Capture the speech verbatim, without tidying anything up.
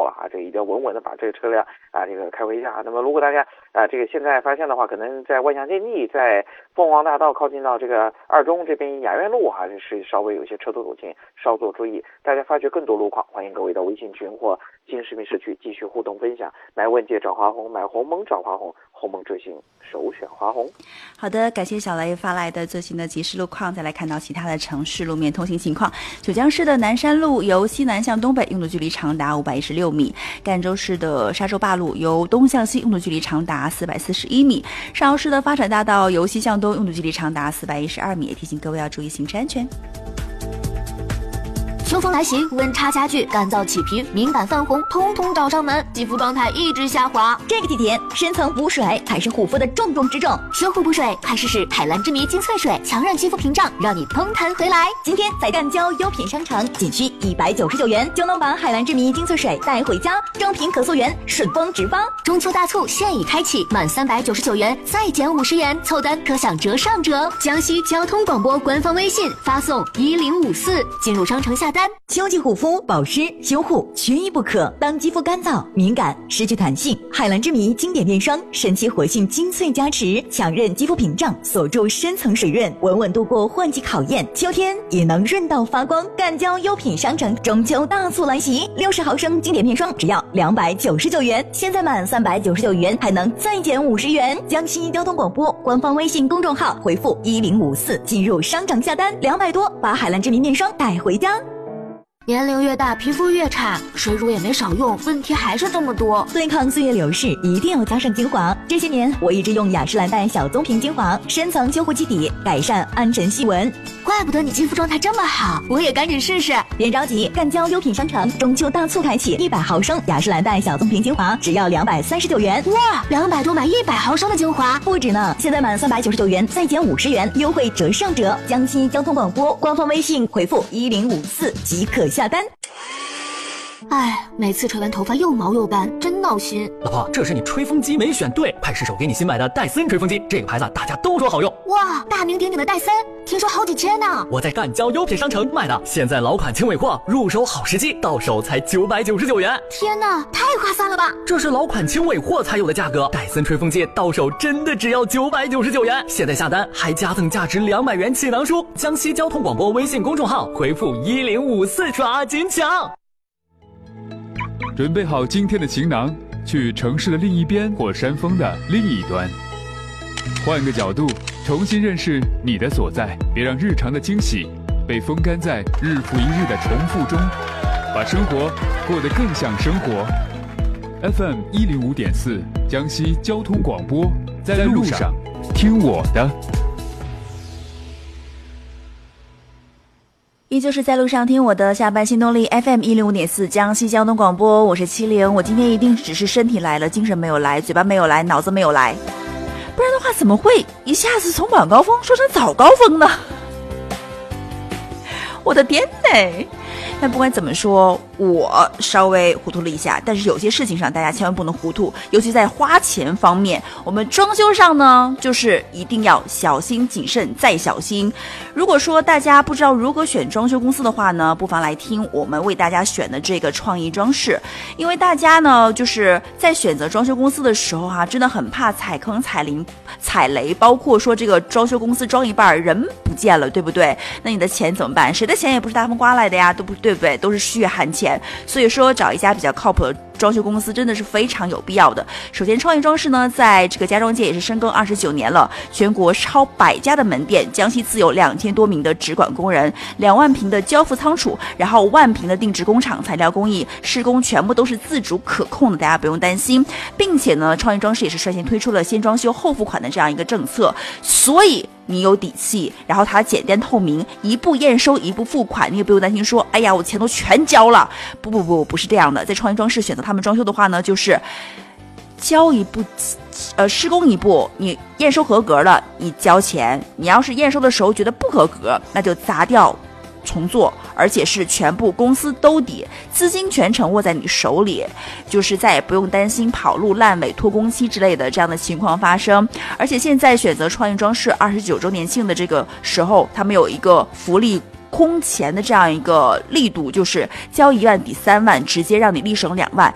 了啊，这一定要稳稳的把这个车辆啊这个开回家。那么如果大家啊这个现在发现的话，可能在万象天地，在凤凰大道靠近到这个二中这边雅苑路哈、啊，是稍微有些车多走近，稍作注意。大家发觉更多路况，欢迎各位到微信群或新市民社区继续互动分享。买问界找华红，买鸿蒙找华红，鸿蒙追星首选华红。 好的，感谢小雷发来的最新的即时路况。再来看到其他的城市路面通行情况。九江市的南山路由西南向东北用的距离长达五百一十六米，赣州市的沙洲坝路由东向西用的距离长达四百四十一米，上饶市的发展大道由西向东用的距离长达四百一十二米，提醒各位要注意行车安全。 秋风来袭，温差加剧，干燥起皮、敏感泛红，通通找上门，肌肤状态一直下滑。 这个季节，深层补水才是护肤的重中之重。 修护补水，还试试海蓝之谜精粹水，强韧肌肤屏障，让你蓬弹回来。 今天在赣胶优品商城，仅需一百九十九元就能把海蓝之谜精粹水带回家，正品可溯源，顺丰直发。 中秋大促现已开启，满三百九十九元再减五十元，凑单可享折上折。江西交通广播官方微信发送一零五四，进入商城下单。 秋季护肤、保湿、修护缺一不可。当肌肤干燥、敏感、失去弹性，海蓝之谜经典面霜神奇活性精粹加持，强韧肌肤屏障，锁住深层水润，稳稳度过换季考验，秋天也能润到发光。赣胶优品商城中秋大促来袭，六十毫升经典面霜只要两百九十九元，现在满三百九十九元还能再减五十元。江西交通广播官方微信公众号回复一零五四进入商城下单，两百多把海蓝之谜面霜带回家。 年龄越大，皮肤越差，水乳也没少用，问题还是这么多。 对抗岁月流逝，一定要加上精华。这些年，我一直用雅诗兰黛小棕瓶精华，深层修护基底，改善暗沉细纹。 怪不得你肌肤状态这么好，我也赶紧试试。 别着急，赣胶优品商城中秋大促开启，一百毫升雅诗兰黛小棕瓶精华只要两百三十九元。 哇，两百多买一百毫升的精华， 不止呢！现在满三百九十九元再减五十元，优惠折上折。江西交通广播官方微信回复一零五四即可下单。 哎，每次吹完头发又毛又干，真闹心。 老婆，这是你吹风机没选对，派试手给你新买的戴森吹风机，这个牌子大家都说好用。 哇，大名鼎鼎的戴森，听说好几千呢。 我在赣胶优品商城买的，现在老款轻尾货，入手好时机，到手才九百九十九元。 天哪，太划算了吧！ 这是老款轻尾货才有的价格，戴森吹风机到手真的只要九百九十九元。现在下单还加赠价值两百元气囊书。江西交通广播微信公众号回复一零五四抓紧抢。 准备好今天的行囊，去城市的另一边或山峰的另一端，换个角度重新认识你的所在，别让日常的惊喜被风干在日复一日的重复中，把生活过得更像生活。 F M 一零五点四，江西交通广播，在路上听我的。 依旧是在路上听我的下班新动力 F M 一零五点四江西交通广播，我是七零。我今天一定只是身体来了，精神没有来，嘴巴没有来，脑子没有来，不然的话怎么会一下子从晚高峰说成早高峰呢？我的天哪！但不管怎么说，我稍微糊涂了一下，但是有些事情上大家千万不能糊涂，尤其在花钱方面，我们装修上呢就是一定要小心谨慎再小心。如果说大家不知道如何选装修公司的话呢，不妨来听我们为大家选的这个创意装饰。因为大家呢就是在选择装修公司的时候啊，真的很怕踩坑踩雷踩雷，包括说这个装修公司装一半人不见了，对不对？那你的钱怎么办？谁的钱也不是大风刮来的呀，都不对不对？都是血汗钱。所以说找一家比较靠谱的装修公司真的是非常有必要的。首先，创意装饰呢，在这个家装界也是深耕二十九年了，全国超百家的门店，江西自有两千多名的直管工人，两万平的交付仓储，然后万平的定制工厂，材料工艺、施工全部都是自主可控的，大家不用担心。并且呢，创意装饰也是率先推出了先装修后付款的这样一个政策，所以你有底气，然后它简单透明，一步验收一步付款，你也不用担心说，哎呀，我钱都全交了。不不不，不是这样的。在创意装饰选择他们装修的话呢，就是交一步，呃，施工一步，你验收合格了，你交钱；你要是验收的时候觉得不合格，那就砸掉重做，而且是全部公司兜底，资金全程握在你手里，就是再也不用担心跑路、烂尾、拖工期之类的这样的情况发生。而且现在选择创意装饰二十九周年庆的这个时候，他们有一个福利空前的这样一个力度，就是交一万抵三万，直接让你立省两万。